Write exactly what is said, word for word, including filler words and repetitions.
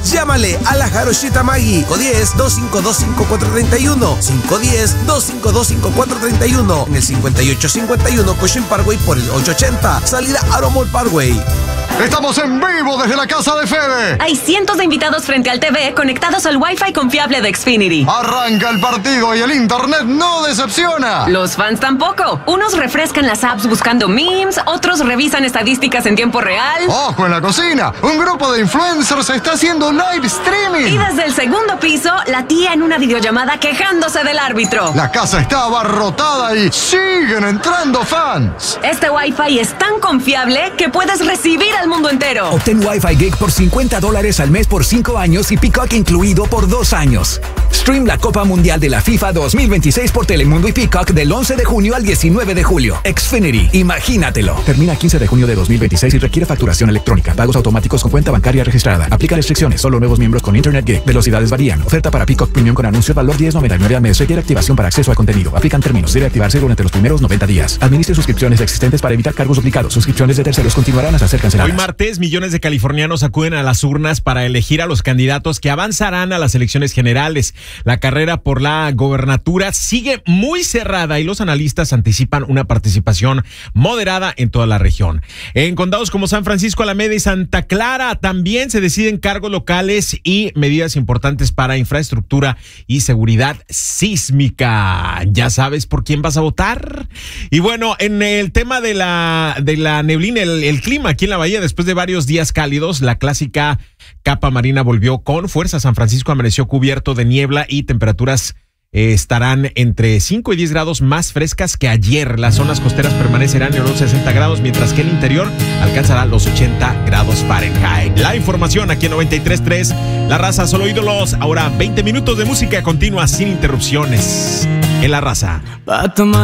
Llámale a la Jarochita Maggi. cinco uno cero, dos cinco dos cinco cuatro tres uno. cinco uno cero, dos cinco dos cinco cuatro tres uno. En el cincuenta y ocho cincuenta y uno Cushing Parkway por el ochocientos ochenta. Salida Aromol Parkway. Estamos en vivo desde la casa de Fede. Hay cientos de invitados frente al T V conectados al Wi-Fi confiable de Xfinity. Arranca el partido y el internet no decepciona. Los fans tampoco. Unos refrescan las apps buscando memes, otros revisan estadísticas en tiempo real. ¡Ojo en la cocina! Un grupo de influencers está haciendo live streaming. Y desde el segundo piso, la tía en una videollamada quejándose del árbitro. La casa está abarrotada y siguen entrando fans. Este Wi-Fi es tan confiable que puedes recibir al mundo entero. Obtén Wi-Fi Gig por cincuenta dólares al mes por cinco años y Peacock incluido por dos años. Stream la Copa Mundial de la FIFA dos mil veintiséis por Telemundo y Peacock del once de junio al diecinueve de julio. Xfinity, imagínatelo. Termina quince de junio de dos mil veintiséis y requiere facturación electrónica. Pagos automáticos con cuenta bancaria registrada. Aplica restricciones. Solo nuevos miembros con Internet Gig. Velocidades varían. Oferta para Peacock Premium con anuncio valor diez noventa y nueve al mes. Requiere activación para acceso a contenido. Aplican términos. Debe activarse durante los primeros noventa días. Administre suscripciones existentes para evitar cargos duplicados. Suscripciones de terceros continuarán hasta ser canceladas. Hoy martes, millones de californianos acuden a las urnas para elegir a los candidatos que avanzarán a las elecciones generales. La carrera por la gobernatura sigue muy cerrada y los analistas anticipan una participación moderada en toda la región. En condados como San Francisco, Alameda y Santa Clara también se deciden cargos locales y medidas importantes para infraestructura y seguridad sísmica. ¿Ya sabes por quién vas a votar? Y bueno, en el tema de la, de la neblina, el, el clima aquí en la bahía, después de varios días cálidos, la clásica capa marina volvió con fuerza. San Francisco amaneció cubierto de niebla y temperaturas eh, estarán entre cinco y diez grados más frescas que ayer. Las zonas costeras permanecerán en los sesenta grados, mientras que el interior alcanzará los ochenta grados Fahrenheit. La información aquí en noventa y tres punto tres, La Raza, solo ídolos. Ahora veinte minutos de música continua sin interrupciones en La Raza.